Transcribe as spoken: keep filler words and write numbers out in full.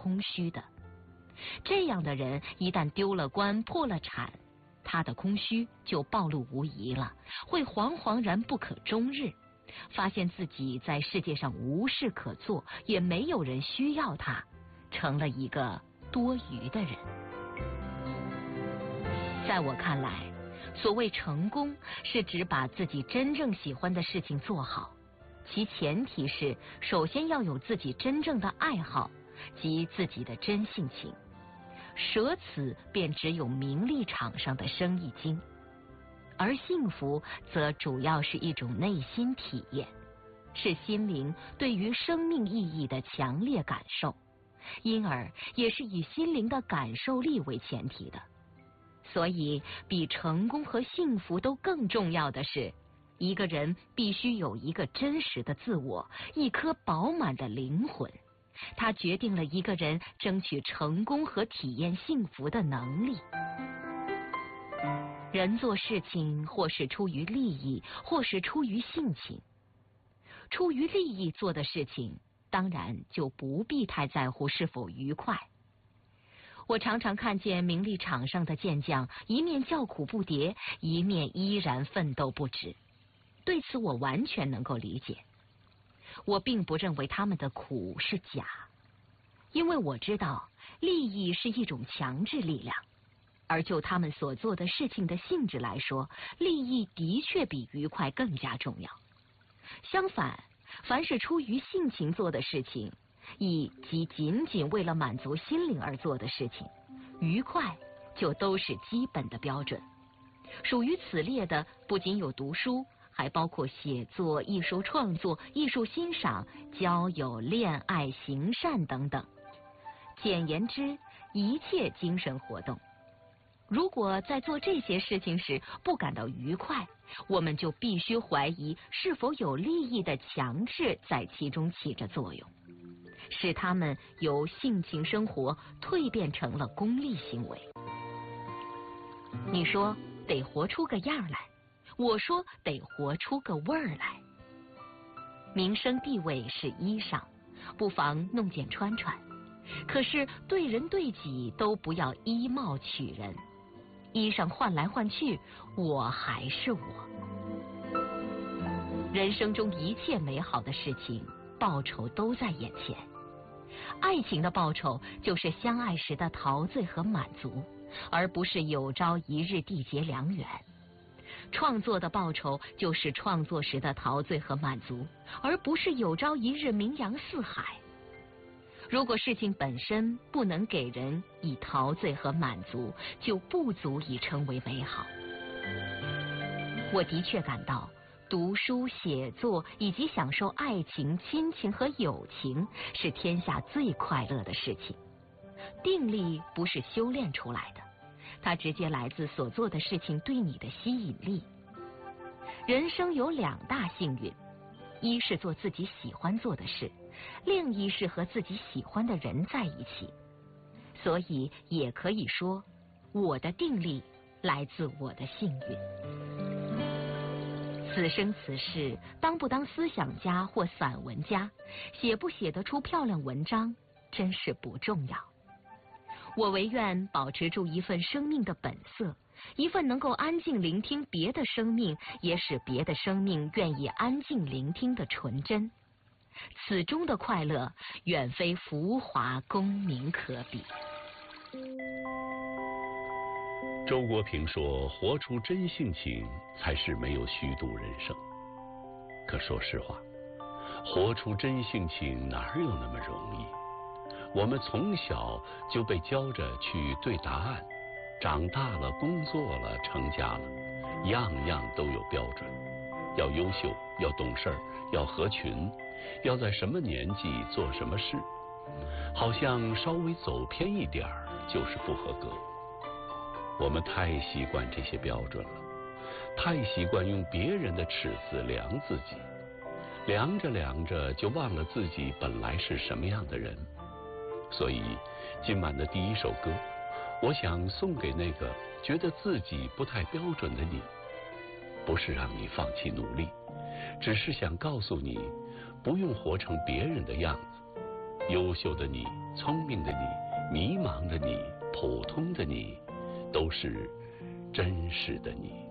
空虚的。这样的人一旦丢了官破了产，他的空虚就暴露无遗了，会惶惶然不可终日，发现自己在世界上无事可做，也没有人需要他，成了一个多余的人。在我看来，所谓成功是指把自己真正喜欢的事情做好，其前提是首先要有自己真正的爱好及自己的真性情，舍此便只有名利场上的生意经。而幸福则主要是一种内心体验，是心灵对于生命意义的强烈感受，因而也是以心灵的感受力为前提的。所以比成功和幸福都更重要的是，一个人必须有一个真实的自我，一颗饱满的灵魂，它决定了一个人争取成功和体验幸福的能力。人做事情或是出于利益，或是出于性情。出于利益做的事情，当然就不必太在乎是否愉快。我常常看见名利场上的健将，一面叫苦不迭，一面依然奋斗不止。对此我完全能够理解。我并不认为他们的苦是假，因为我知道利益是一种强制力量，而就他们所做的事情的性质来说，利益的确比愉快更加重要。相反，凡是出于性情做的事情，亦即仅仅为了满足心灵而做的事情，愉快就都是基本的标准。属于此列的不仅有读书，还包括写作、艺术创作、艺术欣赏、交友、恋爱、行善等等。简言之，一切精神活动。如果在做这些事情时不感到愉快，我们就必须怀疑是否有利益的强制在其中起着作用，使他们由性情生活蜕变成了功利行为。你说得活出个样来，我说得活出个味儿来。名声地位是衣裳，不妨弄件穿穿，可是对人对己都不要依貌取人。衣裳换来换去，我还是我。人生中一切美好的事情，报酬都在眼前。爱情的报酬就是相爱时的陶醉和满足，而不是有朝一日缔结良缘。创作的报酬就是创作时的陶醉和满足，而不是有朝一日名扬四海。如果事情本身不能给人以陶醉和满足，就不足以称为美好。我的确感到读书、写作以及享受爱情、亲情和友情是天下最快乐的事情。定力不是修炼出来的，它直接来自所做的事情对你的吸引力。人生有两大幸运，一是做自己喜欢做的事，另一是和自己喜欢的人在一起。所以也可以说，我的定力来自我的幸运。此生此世，当不当思想家或散文家，写不写得出漂亮文章，真是不重要。我唯愿保持住一份生命的本色，一份能够安静聆听别的生命，也使别的生命愿意安静聆听的纯真。此中的快乐，远非浮华功名可比。 周国平说，活出真性情才是没有虚度人生。可说实话，活出真性情哪有那么容易？我们从小就被教着去对答案，长大了，工作了，成家了，样样都有标准，要优秀，要懂事儿，要合群，要在什么年纪做什么事，好像稍微走偏一点儿就是不合格。我们太习惯这些标准了，太习惯用别人的尺子量自己，量着量着就忘了自己本来是什么样的人。所以今晚的第一首歌，我想送给那个觉得自己不太标准的你，不是让你放弃努力，只是想告诉你，不用活成别人的样子，优秀的你聪明的你，迷茫的你，普通的你，都是真实的你。